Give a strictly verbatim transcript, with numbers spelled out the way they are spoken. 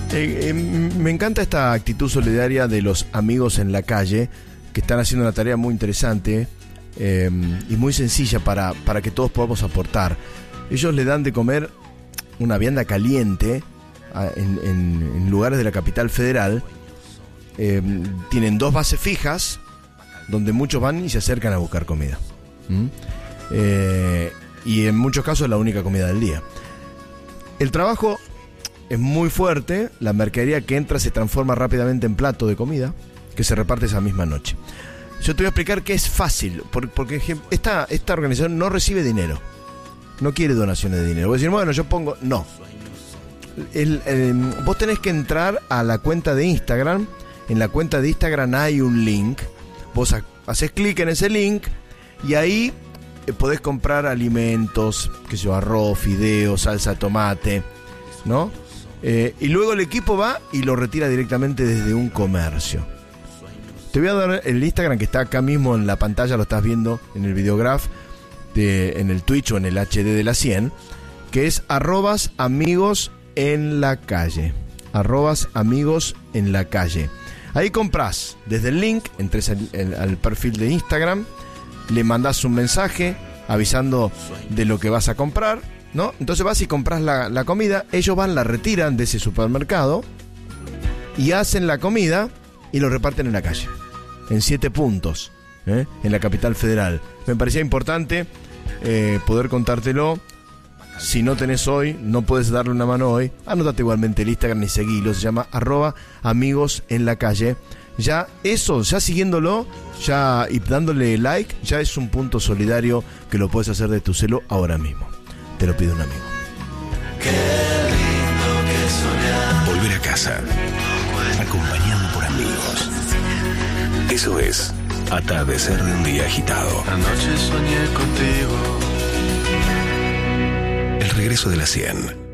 Eh, eh, me encanta esta actitud solidaria de los amigos en la calle, que están haciendo una tarea muy interesante eh, y muy sencilla para, para que todos podamos aportar. Ellos le dan de comer una vianda caliente a, en, en, en lugares de la capital federal. Eh, tienen dos bases fijas donde muchos van y se acercan a buscar comida. ¿Mm? Eh, y en muchos casos es la única comida del día. El trabajo es muy fuerte. La mercadería que entra se transforma rápidamente en plato de comida que se reparte esa misma noche. Yo te voy a explicar que es fácil, porque esta, esta organización no recibe dinero, no quiere donaciones de dinero. Voy a decir, bueno, yo pongo... No. El, el, vos tenés que entrar a la cuenta de Instagram. En la cuenta de Instagram hay un link. Vos haces clic en ese link y ahí podés comprar alimentos, qué sé yo, arroz, fideos, salsa de tomate, ¿no? Eh, y luego el equipo va y lo retira directamente desde un comercio. Te voy a dar el Instagram que está acá mismo en la pantalla, lo estás viendo en el videograph, de, en el Twitch o en el H D de la cien, que es arrobas amigos en la calle. Arrobas amigos en la calle. Ahí compras desde el link, entres al, el, al perfil de Instagram, le mandás un mensaje avisando de lo que vas a comprar, ¿no? Entonces vas y compras la, la comida, ellos van, la retiran de ese supermercado y hacen la comida y lo reparten en la calle, en siete puntos, ¿eh? En la capital federal. Me parecía importante eh, poder contártelo. Si no tenés hoy, no puedes darle una mano hoy, anótate igualmente el Instagram y seguilo, se llama arroba amigos en la calle. Ya eso, ya siguiéndolo, ya y dándole like, ya es un punto solidario que lo puedes hacer de tu celo ahora mismo. Te lo pide un amigo. Qué lindo que soñar. Volver a casa, acompañado por amigos. Eso es atardecer de un día agitado. Anoche soñé contigo. El regreso de la cien.